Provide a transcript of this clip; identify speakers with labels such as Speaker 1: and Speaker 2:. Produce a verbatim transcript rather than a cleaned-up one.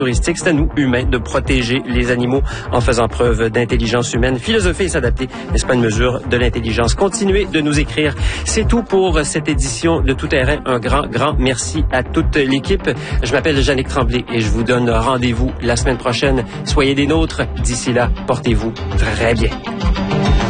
Speaker 1: touristique. C'est à nous, humains, de protéger les animaux en faisant preuve d'intelligence humaine. Philosopher et s'adapter, n'est-ce pas une mesure de l'intelligence? Continuez de nous écrire. C'est tout pour cette édition de Tout Terrain. Un grand, grand merci à toute l'équipe. Je m'appelle Jannick Tremblay et je vous donne rendez-vous la semaine prochaine. Soyez des nôtres. D'ici là, portez-vous très bien.